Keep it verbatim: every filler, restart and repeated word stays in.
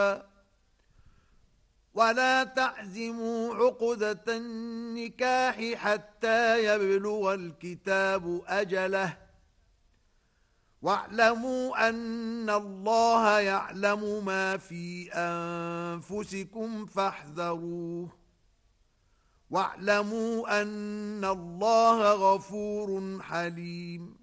ولا تعزموا عقدة النكاح حتى يبلغ الكتاب أجله واعلموا أن الله يعلم ما في أنفسكم فاحذروه واعلموا أن الله غفور حليم